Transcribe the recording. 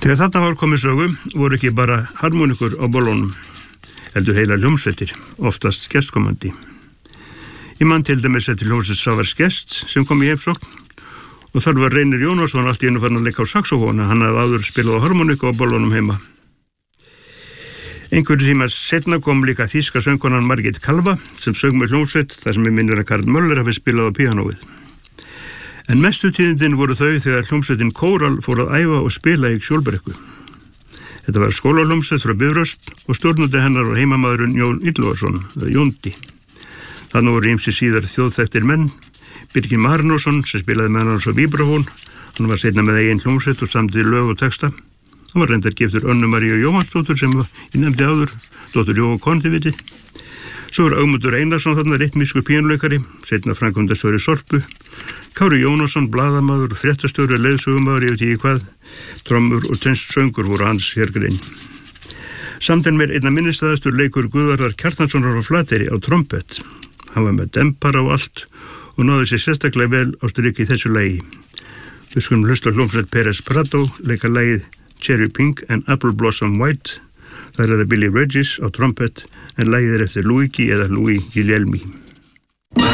Þegar þarna var komið sögu voru ekki bara harmonikur á bollunum, heldur heila hljómsveitir, oftast gestkomandi. Ég man til dæmis eftir hljómsveit Savars Gests sem kom í heimsókn og þar var Reynir Jónasson allt í einu farinn að leika á saxófóna, hann hafði áður spilað á harmoniku á bollunum heima. Einhverju tíma seinna kom líka þýska söngkonan Margit Kalva sem söng með hljómsveit þar sem ég minnir að Karl Möller hafi spilað á píanóið. En mestu tíðindin voru þau þegar hljómsveitin Kóral fór að æfa og spila í Skjólbrekku. Þetta var skólahljómsveit frá Bifröst og stjórnandi hennar var heimamaðurinn Jón Ylluvarsson, Jóndi. Þannig voru ýmsir síðar þjóðþekktir menn, Birgir Marinósson sem spilaði með hann á víbrafón, hann var seinna með eigin hljómsveit og samdi lög og texta. Hann var reyndar giftur Önnu Maríu Jóhannsdóttur sem ég nefndi áður, dóttur Jóa Kontiviti. Svo var Ögmundur Einarsson þarna rytmískur píanóleikari, seinna framkvæmdastjóri Sorpu, Kári Jónasson, blaðamaður, fréttastjóri, leiðsögumaður, ég veit ekki hvað, trommur og söngur voru hans hérgrein. Samtinn mér einna minnistæðastur leikur Guðvarðar Kjartanssonar á Flateyri á trompett. Hann var með dempara og allt og náði sér sérstaklega vel á strik í þessu lagi. Við skulum hlusta hljómsveit Pérez Prado leika lagið Cherry Pink and Apple Blossom White. Það er Billy Regis á trompett en lagið eftir Luigi eða Louis Guglielmi.